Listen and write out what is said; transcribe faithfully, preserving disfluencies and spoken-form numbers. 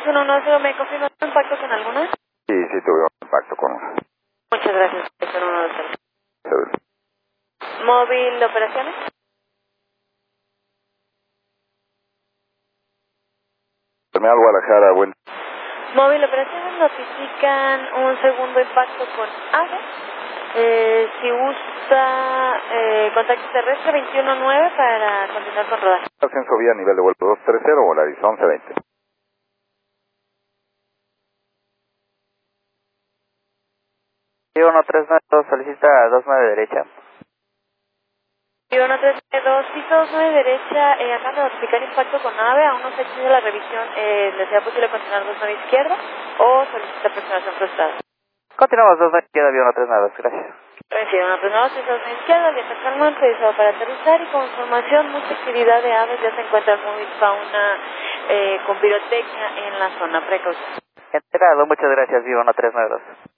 uno uno cero, ¿me confirma un impacto con alguna? Sí, sí tuve un impacto con una. Muchas gracias, uno uno cero. ¿Móvil de operaciones? Terminal Guadalajara, buen. Móvil de operaciones notifican un segundo impacto con AVE. Eh, si gusta eh, contacto terrestre veintiuno nueve para continuar con rodaje. Ascenso vía nivel de vuelo dos tres cero, Volaris once veinte. Sí, uno tres nueve dos solicita dos nueve derecha. Y uno tres dos, piso dos nueve derecha, eh, acaban de notificar impacto con AVE, aún no se ha hecho la revisión, eh, ¿le sea posible continuar dos nueve izquierda o solicita aproximación frustrada? Continuamos dos nueve izquierda, vía uno tres nueve dos, gracias. Recibe una primera dos nueve izquierda, viento calmante, revisado para aterrizar y con información, mucha actividad de aves, ya se encuentra muy fauna eh, con pirotecnia en la zona, precaución. Enterado, muchas gracias, vía uno tres nueve dos.